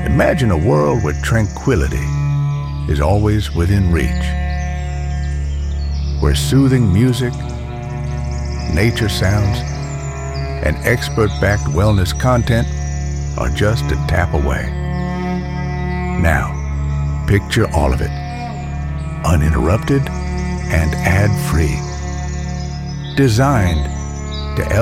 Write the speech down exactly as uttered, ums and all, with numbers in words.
Imagine a world where tranquility is always within reach, where soothing music, nature sounds, and expert-backed wellness content are just a tap away. Now, picture all of it, uninterrupted and ad-free. Designed to